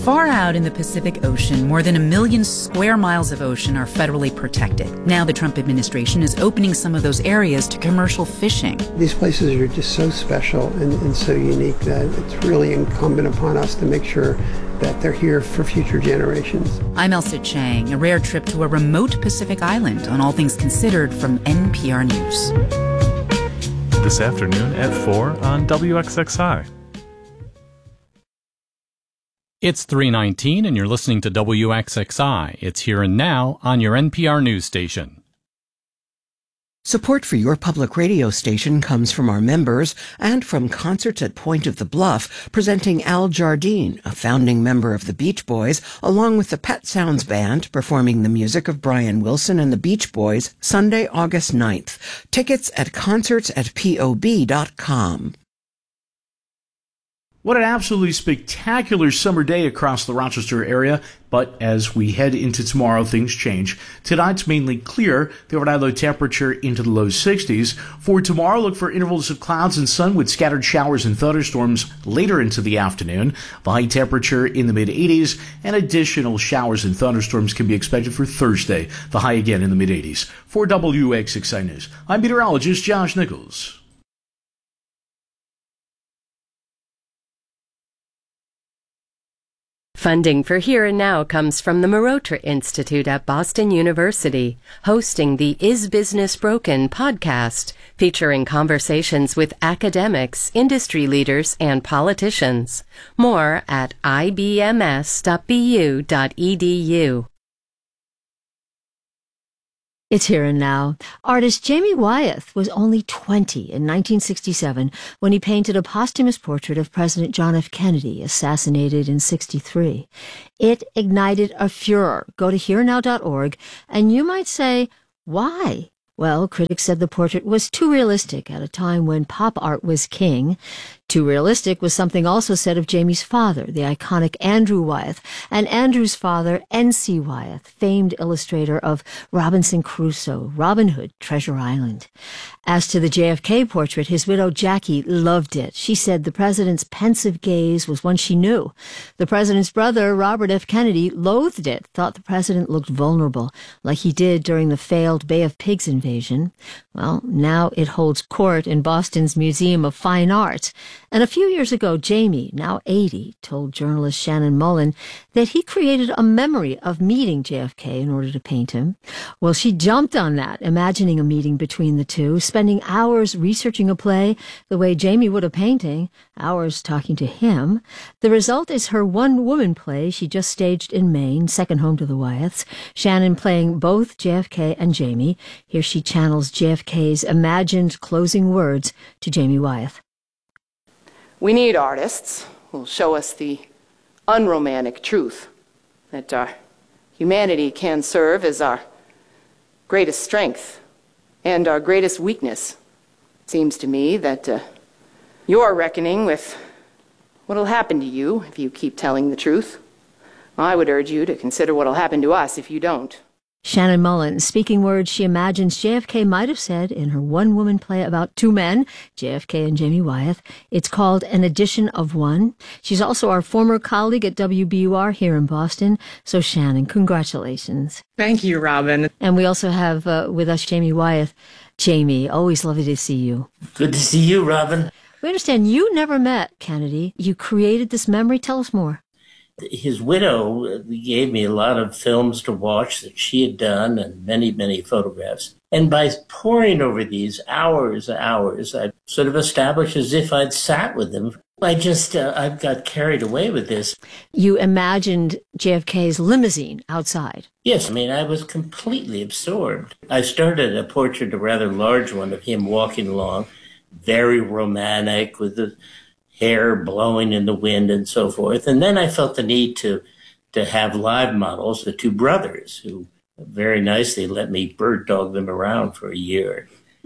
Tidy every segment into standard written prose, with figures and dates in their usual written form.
Far out in the Pacific Ocean, more than 1 million square miles of ocean are federally protected. Now the Trump administration is opening some of those areas to commercial fishing. These places are just so special and so unique that it's really incumbent upon us to make sure that they're here for future generations. I'm Elsa Chang, a rare trip to a remote Pacific island on All Things Considered from NPR News. This afternoon at 4 on WXXI. It's 3:19 and you're listening to WXXI. It's Here and Now on your NPR news station. Support for your public radio station comes from our members and from Concerts at Point of the Bluff, presenting Al Jardine, a founding member of the Beach Boys, along with the Pet Sounds Band, performing the music of Brian Wilson and the Beach Boys, Sunday, August 9th. Tickets at concertsatpob.com. What an absolutely spectacular summer day across the Rochester area, but as we head into tomorrow, things change. Tonight's mainly clear, the overnight low temperature into the low 60s. For tomorrow, look for intervals of clouds and sun with scattered showers and thunderstorms later into the afternoon. The high temperature in the mid-80s, and additional showers and thunderstorms can be expected for Thursday. The high again in the mid-80s. For WXXI News, I'm meteorologist Josh Nichols. Funding for Here and Now comes from the Marotra Institute at Boston University, hosting the Is Business Broken podcast, featuring conversations with academics, industry leaders, and politicians. More at ibms.bu.edu. It's Here and Now. Artist Jamie Wyeth was only 20 in 1967 when he painted a posthumous portrait of President John F. Kennedy, assassinated in '63. It ignited a furor. Go to hereandnow.org, and you might say, why? Well, critics said the portrait was too realistic at a time when pop art was king. Too realistic was something also said of Jamie's father, the iconic Andrew Wyeth, and Andrew's father, N.C. Wyeth, famed illustrator of Robinson Crusoe, Robin Hood, Treasure Island. As to the JFK portrait, his widow Jackie loved it. She said the president's pensive gaze was one she knew. The president's brother, Robert F. Kennedy, loathed it, thought the president looked vulnerable, like he did during the failed Bay of Pigs invasion. Well, now it holds court in Boston's Museum of Fine Art. And a few years ago, Jamie, now 80, told journalist Shannon Mullen that he created a memory of meeting JFK in order to paint him. Well, she jumped on that, imagining a meeting between the two, spending hours researching a play the way Jamie would a painting, hours talking to him. The result is her one-woman play she just staged in Maine, second home to the Wyeths, Shannon playing both JFK and Jamie. Here she channels JFK's imagined closing words to Jamie Wyeth. We need artists who will show us the unromantic truth that our humanity can serve as our greatest strength and our greatest weakness. It seems to me that you're reckoning with what will happen to you if you keep telling the truth. I would urge you to consider what will happen to us if you don't. Shannon Mullen, speaking words she imagines JFK might have said in her one-woman play about two men, JFK and Jamie Wyeth. It's called An Edition of One. She's also our former colleague at WBUR here in Boston. So, Shannon, congratulations. Thank you, Robin. And we also have with us Jamie Wyeth. Jamie, always lovely to see you. Good to see you, Robin. We understand you never met Kennedy. You created this memory. Tell us more. His widow gave me a lot of films to watch that she had done and many, many photographs. And by poring over these hours, I sort of established as if I'd sat with him. I got carried away with this. You imagined JFK's limousine outside. Yes, I was completely absorbed. I started a portrait, a rather large one, of him walking along, very romantic, with the hair blowing in the wind and so forth. And then I felt the need to have live models, the two brothers, who very nicely let me bird dog them around for a year.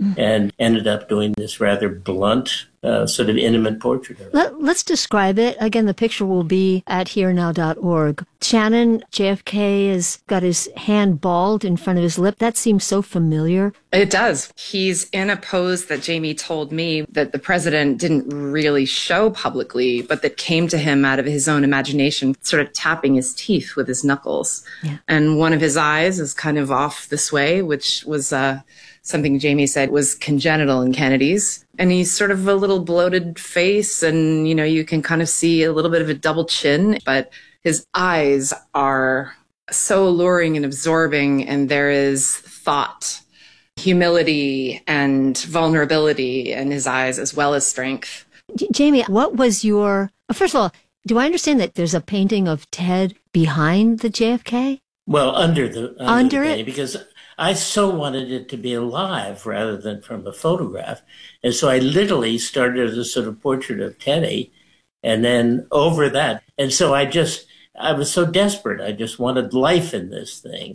and ended up doing this rather blunt, sort of intimate portrait of it. Let's describe it. Again, the picture will be at herenow.org. Shannon, JFK has got his hand balled in front of his lip. That seems so familiar. It does. He's in a pose that Jamie told me that the president didn't really show publicly, but that came to him out of his own imagination, sort of tapping his teeth with his knuckles. Yeah. And one of his eyes is kind of off this way, which was something Jamie said was congenital in Kennedy's. And he's sort of a little bloated face, and, you know, you can kind of see a little bit of a double chin, but his eyes are so alluring and absorbing, and there is thought, humility, and vulnerability in his eyes, as well as strength. Jamie, what was your... First of all, do I understand that there's a painting of Ted behind the JFK? Well, under the painting, it? Because I so wanted it to be alive rather than from a photograph. And so I literally started as a sort of portrait of Teddy, and then over that. And so I was so desperate. I just wanted life in this thing.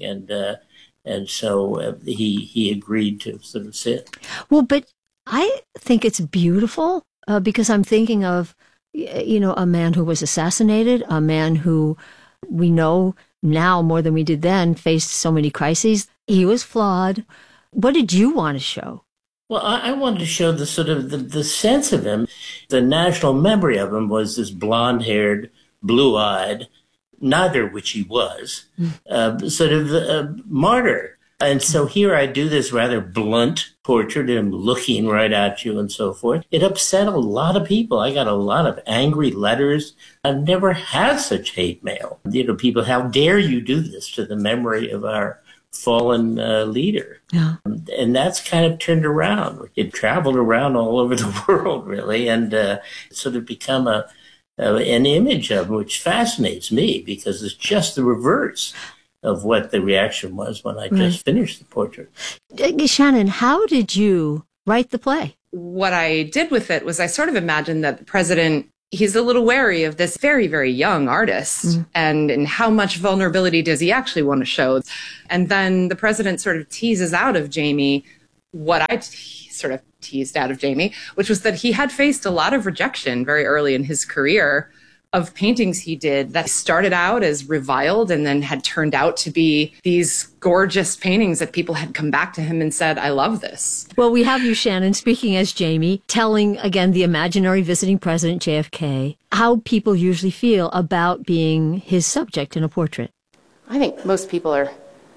And so he agreed to sort of sit. Well, but I think it's beautiful because I'm thinking of, you know, a man who was assassinated, a man who we know now more than we did then faced so many crises. He was flawed. What did you want to show? Well, I wanted to show the sort of the sense of him. The national memory of him was this blonde-haired, blue-eyed, neither which he was, sort of martyr. And so here I do this rather blunt portrait of him looking right at you and so forth. It upset a lot of people. I got a lot of angry letters. I've never had such hate mail. You know, people, how dare you do this to the memory of our fallen leader? Yeah. And that's kind of turned around. It traveled around all over the world, really, and sort of become an image of him, which fascinates me because it's just the reverse of what the reaction was when I just finished the portrait. Shannon, how did you write the play? What I did with it was I sort of imagined that the president, he's a little wary of this very, very young artist and how much vulnerability does he actually want to show. And then the president sort of teases out of Jamie what I sort of teased out of Jamie, which was that he had faced a lot of rejection very early in his career of paintings he did that started out as reviled and then had turned out to be these gorgeous paintings that people had come back to him and said, I love this. Well, we have you, Shannon, speaking as Jamie, telling, again, the imaginary visiting president, JFK, how people usually feel about being his subject in a portrait. I think most people are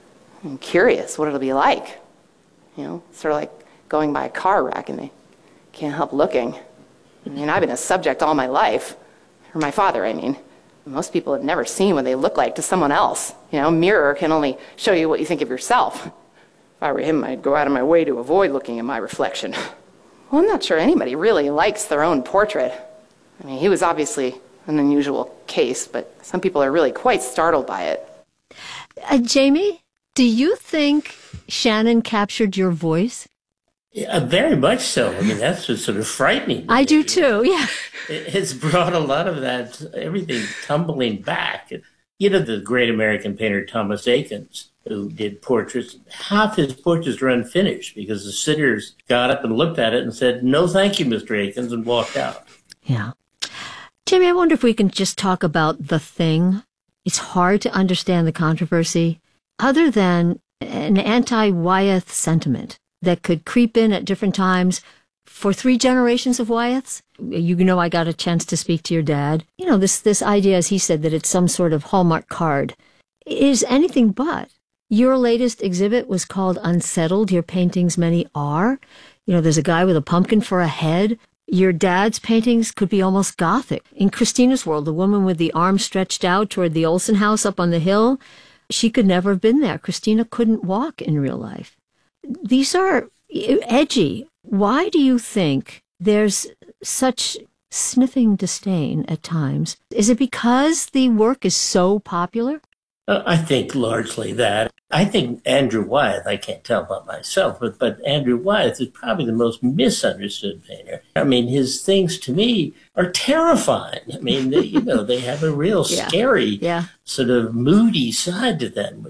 curious what it'll be like. You know, sort of like going by a car wreck and they can't help looking. I mean, I've been a subject all my life. Or my father, I mean. Most people have never seen what they look like to someone else. You know, a mirror can only show you what you think of yourself. If I were him, I'd go out of my way to avoid looking at my reflection. Well, I'm not sure anybody really likes their own portrait. I mean, he was obviously an unusual case, but some people are really quite startled by it. Jamie, do you think Shannon captured your voice? Yeah, very much so. I mean, that's what's sort of frightening. I do too, yeah. It's brought a lot of that, everything tumbling back. You know, the great American painter Thomas Eakins, who did portraits, half his portraits were unfinished because the sitters got up and looked at it and said, no, thank you, Mr. Eakins, and walked out. Yeah. Jamie, I wonder if we can just talk about The Thing. It's hard to understand the controversy other than an anti-Wyeth sentiment that could creep in at different times for 3 generations of Wyeths. You know, I got a chance to speak to your dad. You know, this idea, as he said, that it's some sort of Hallmark card is anything but. Your latest exhibit was called Unsettled, Your Paintings Many Are. You know, there's a guy with a pumpkin for a head. Your dad's paintings could be almost Gothic. In Christina's world, the woman with the arm stretched out toward the Olsen house up on the hill, she could never have been there. Christina couldn't walk in real life. These are edgy. Why do you think there's such sniffing disdain at times? Is it because the work is so popular? I think largely that. I think Andrew Wyeth, I can't tell about myself, but Andrew Wyeth is probably the most misunderstood painter. I mean, his things to me are terrifying. I mean, they have a real scary, sort of moody side to them.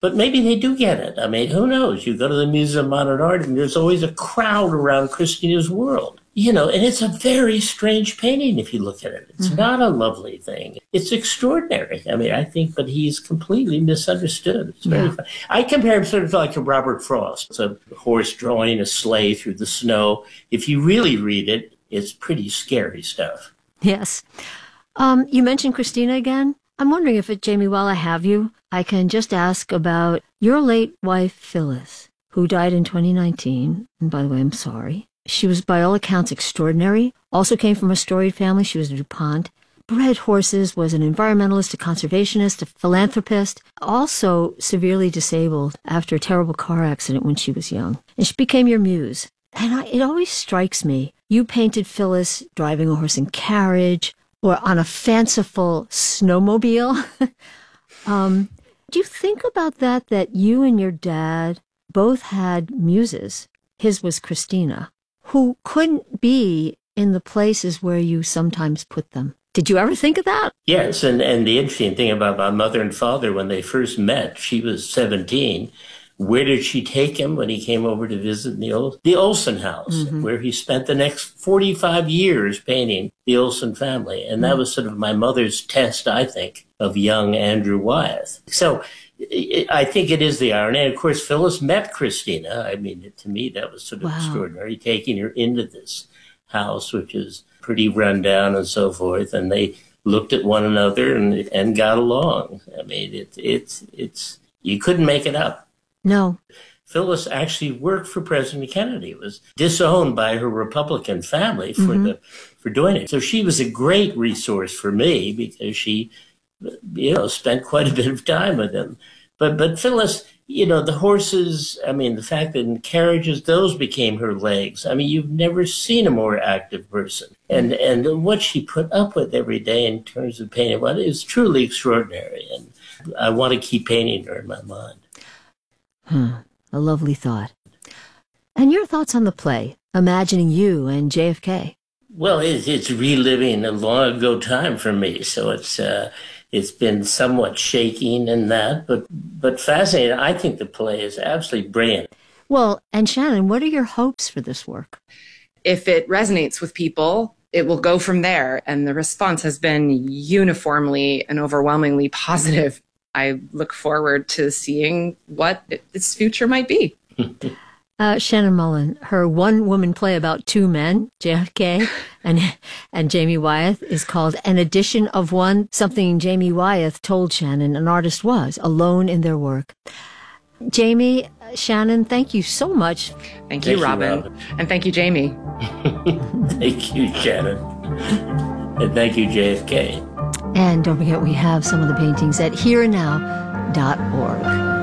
But maybe they do get it. I mean, who knows? You go to the Museum of Modern Art and there's always a crowd around Christina's world. And it's a very strange painting if you look at it. It's not a lovely thing. It's extraordinary. I mean, I think, but he's completely misunderstood. It's very fun. I compare him sort of like to Robert Frost. It's a horse drawing a sleigh through the snow. If you really read it, it's pretty scary stuff. Yes. You mentioned Christina again. I'm wondering if, Jamie, while I have you, I can just ask about your late wife, Phyllis, who died in 2019. And by the way, I'm sorry. She was, by all accounts, extraordinary. Also came from a storied family. She was a DuPont. Bred horses, was an environmentalist, a conservationist, a philanthropist. Also severely disabled after a terrible car accident when she was young. And she became your muse. And it always strikes me, you painted Phyllis driving a horse and carriage or on a fanciful snowmobile. Do you think about that you and your dad both had muses? His was Christina, who couldn't be in the places where you sometimes put them. Did you ever think of that? Yes, and the interesting thing about my mother and father, when they first met, she was 17. Where did she take him when he came over to visit the Olsen house, where he spent the next 45 years painting the Olsen family? And that was sort of my mother's test, I think, of young Andrew Wyeth. So I think it is the irony. And of course, Phyllis met Christina. I mean, to me, that was sort of extraordinary, taking her into this house, which is pretty run down and so forth. And they looked at one another and got along. I mean, it's you couldn't make it up. No. Phyllis actually worked for President Kennedy. It was disowned by her Republican family for doing it. So she was a great resource for me because she, spent quite a bit of time with him. But Phyllis, the horses, I mean, the fact that in carriages, those became her legs. I mean, you've never seen a more active person. And what she put up with every day in terms of painting, is truly extraordinary. And I want to keep painting her in my mind. A lovely thought. And your thoughts on the play, imagining you and JFK? Well, it's reliving a long ago time for me, so it's been somewhat shaking in that, but fascinating. I think the play is absolutely brilliant. Well, and Shannon, what are your hopes for this work? If it resonates with people, it will go from there, and the response has been uniformly and overwhelmingly positive. I look forward to seeing what its future might be. Shannon Mullen, her one-woman play about two men, JFK and Jamie Wyeth, is called An Edition of One, something Jamie Wyeth told Shannon an artist was, alone in their work. Jamie, Shannon, thank you so much. Thank you, Robin. And thank you, Jamie. Thank you, Shannon. And thank you, JFK. And don't forget, we have some of the paintings at hereandnow.org.